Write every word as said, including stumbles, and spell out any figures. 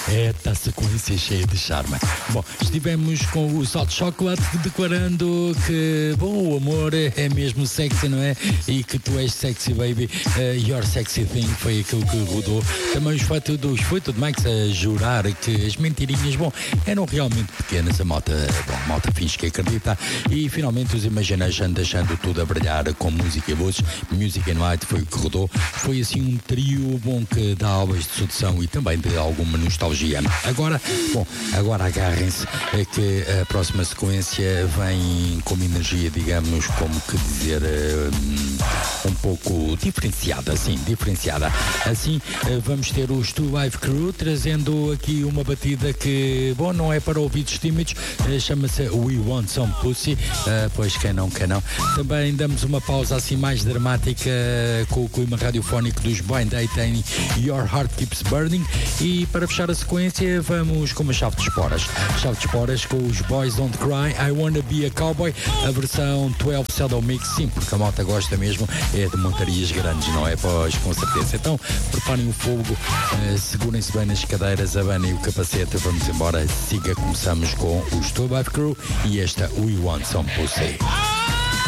Esta sequência cheia de charme. Bom, estivemos com os Hot Chocolate declarando que, bom, o amor é mesmo sexy, não é? E que tu és sexy, baby. Uh, your sexy thing foi aquilo que rodou. Também os foi tudo, foi tudo Max a jurar que as mentirinhas, bom, eram realmente pequenas. A malta, bom, a malta finge que acredita. E finalmente os Imagination deixando tudo a brilhar com música e vozes. Music and Light foi o que rodou. Foi assim um trio bom que dá aulas de sedução e também de alguma nostalgia. Agora, bom, agora agarrem-se é que a próxima sequência vem com uma energia, digamos, como que dizer, um, um pouco diferenciada, sim, diferenciada. Assim, vamos ter os Two Live Crew trazendo aqui uma batida que, bom, não é para ouvidos tímidos, chama-se We Want Some Pussy, uh, pois quem não, quem não. Também damos uma pausa assim mais dramática com o clima radiofónico dos Blind Date em Your Heart Keeps Burning e para fechar a sequência vamos com uma chave de esporas. Chave de esporas com os Boys Don't Cry, I Wanna Be a Cowboy, a versão doze Shadow Mix, sim, porque a malta gosta mesmo, é de montarias grandes, não é? Pois, com certeza. Então, preparem o fogo, uh, segurem-se bem nas cadeiras, abanem o capacete, vamos embora, siga, começamos com os Two Live Crew e esta We Want Some Pussy.